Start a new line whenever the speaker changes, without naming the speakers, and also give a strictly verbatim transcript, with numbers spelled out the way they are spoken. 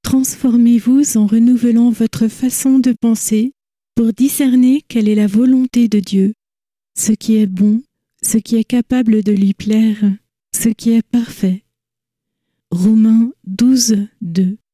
Transformez-vous en renouvelant votre façon de penser pour discerner quelle est la volonté de Dieu, ce qui est bon, ce qui est capable de lui plaire, ce qui est parfait. Romains douze, deux.